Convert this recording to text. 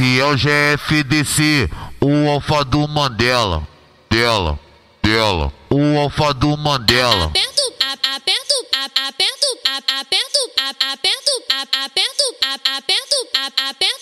Esse é o GFDC, o alfa do Mandela. Dela, o alfa do Mandela. Aperto,